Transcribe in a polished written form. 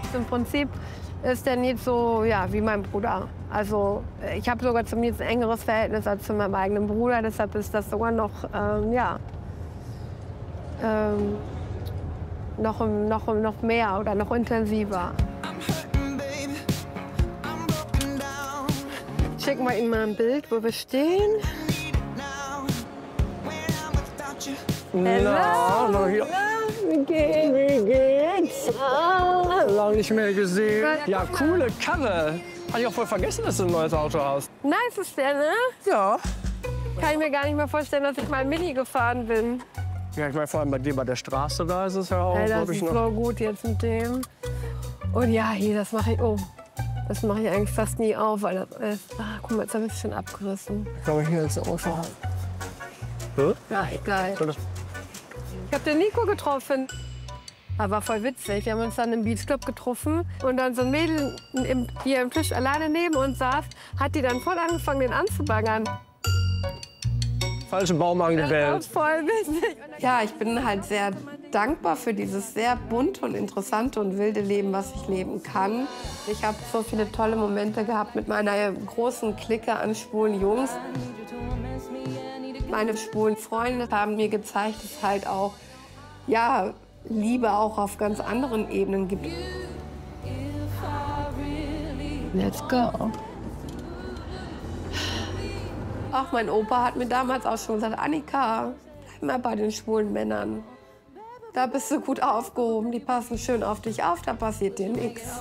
Im Prinzip ist der Nils so, ja, wie mein Bruder. Also ich habe sogar zum Nils ein engeres Verhältnis als zu meinem eigenen Bruder. Deshalb ist das sogar noch, noch mehr oder noch intensiver. Schicken wir ihm mal ein Bild, wo wir stehen. Na, wie geht's? Lange nicht mehr gesehen. Ja, coole Karre. Hatte ich auch voll vergessen, dass du ein neues Auto hast. Nice ist der, ne? Ja. Kann ich mir gar nicht mehr vorstellen, dass ich mal Mini gefahren bin. Ja, ich meine, vor allem bei dir bei der Straße, da ist es ja auch, Ey, das glaube ich, ist noch. so gut jetzt mit dem. Und ja, hier, das mache ich, das mache ich eigentlich fast nie auf, weil das ist, guck mal, jetzt habe ich es schon abgerissen. Ich glaube, hier ist auch schon. Ja, geil. Ich habe den Nico getroffen. Das war voll witzig. Wir haben uns dann im Beachclub getroffen und dann so ein Mädel, die am Tisch alleine neben uns saß, hat die dann voll angefangen, den anzubaggern. Falschen Baumarkt Das war gewählt. voll witzig. Ja, ich bin halt sehr dankbar für dieses sehr bunte und interessante und wilde Leben, was ich leben kann. Ich habe so viele tolle Momente gehabt mit meiner großen Clique an schwulen Jungs. Meine schwulen Freunde haben mir gezeigt, dass es halt auch, ja, Liebe auch auf ganz anderen Ebenen gibt. Let's go. Ach, mein Opa hat mir damals auch schon gesagt, Annika, bleib mal bei den schwulen Männern. Da bist du gut aufgehoben, die passen schön auf dich auf, da passiert dir nichts.